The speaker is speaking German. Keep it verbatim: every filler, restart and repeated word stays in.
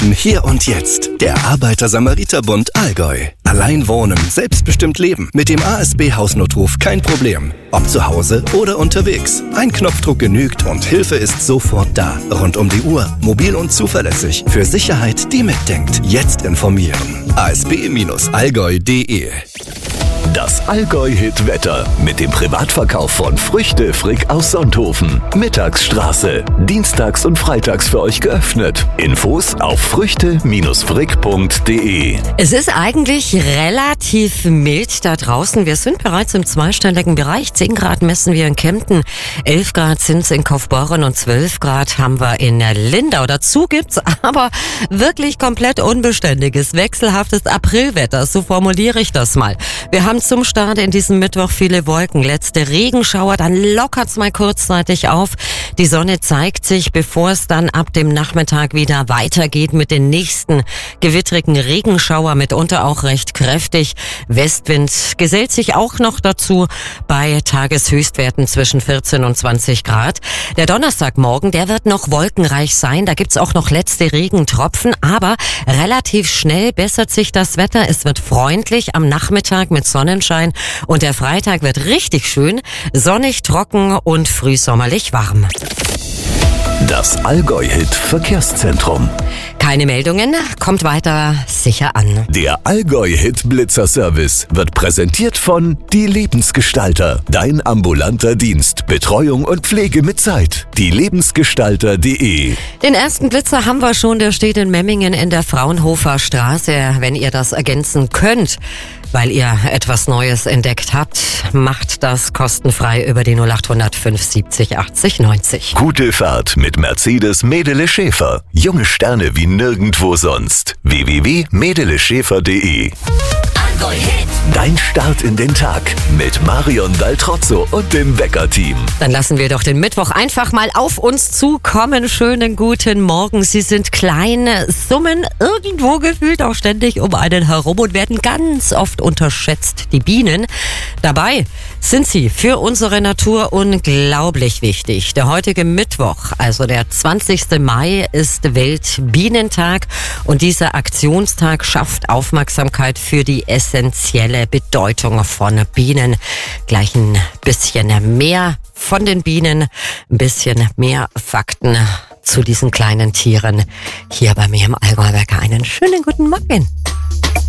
Hier und jetzt. Der Arbeiter-Samariter-Bund Allgäu. Allein wohnen, selbstbestimmt leben. Mit dem A S B-Hausnotruf kein Problem. Ob zu Hause oder unterwegs. Ein Knopfdruck genügt und Hilfe ist sofort da. Rund um die Uhr, mobil und zuverlässig. Für Sicherheit, die mitdenkt. Jetzt informieren. a s b Bindestrich allgäu punkt de. Das Allgäu-Hit-Wetter mit dem Privatverkauf von Früchte Frick aus Sonthofen. Mittagsstraße. Dienstags und freitags für euch geöffnet. Infos auf früchte Bindestrich frick punkt de. Es ist eigentlich relativ mild da draußen. Wir sind bereits im zweistelligen Bereich. zehn Grad messen wir in Kempten, elf Grad sind es in Kaufbeuren und zwölf Grad haben wir in Lindau. Dazu gibt's aber wirklich komplett unbeständiges, wechselhaftes Aprilwetter. So formuliere ich das mal. Wir haben zum Start in diesem Mittwoch viele Wolken, letzte Regenschauer, dann lockert's mal kurzzeitig auf. Die Sonne zeigt sich, bevor es dann ab dem Nachmittag wieder weitergeht mit den nächsten gewittrigen Regenschauer, mitunter auch recht kräftig. Westwind gesellt sich auch noch dazu bei Tageshöchstwerten zwischen vierzehn und zwanzig Grad. Der Donnerstagmorgen, der wird noch wolkenreich sein, da gibt's auch noch letzte Regentropfen, aber relativ schnell bessert sich das Wetter. Es wird freundlich am Nachmittag mit Sonnenschein und der Freitag wird richtig schön, sonnig, trocken und frühsommerlich warm. Das Allgäu-Hit-Verkehrszentrum. Keine Meldungen, kommt weiter sicher an. Der Allgäu-Hit-Blitzer-Service wird präsentiert von Die Lebensgestalter. Dein ambulanter Dienst, Betreuung und Pflege mit Zeit. die lebensgestalter punkt de. Den ersten Blitzer haben wir schon, der steht in Memmingen in der Fraunhofer Straße. Wenn ihr das ergänzen könnt, weil ihr etwas Neues entdeckt habt, macht das kostenfrei über die null acht null null fünf siebzig achtzig neunzig. Gute Fahrt mit Mercedes Medele Schäfer. Junge Sterne wie nirgendwo sonst. w w w punkt medele schäfer punkt de. Dein Start in den Tag mit Marion Daltrozzo und dem Wecker-Team. Dann lassen wir doch den Mittwoch einfach mal auf uns zukommen. Schönen guten Morgen. Sie sind klein, summen irgendwo gefühlt auch ständig um einen herum und werden ganz oft unterschätzt. Die Bienen. Dabei sind sie für unsere Natur unglaublich wichtig. Der heutige Mittwoch, also der zwanzigste Mai, ist Weltbienentag und dieser Aktionstag schafft Aufmerksamkeit für die essentielle Bedeutung von Bienen. Gleich ein bisschen mehr von den Bienen, ein bisschen mehr Fakten zu diesen kleinen Tieren hier bei mir im Allgäu Wecker. Einen schönen guten Morgen.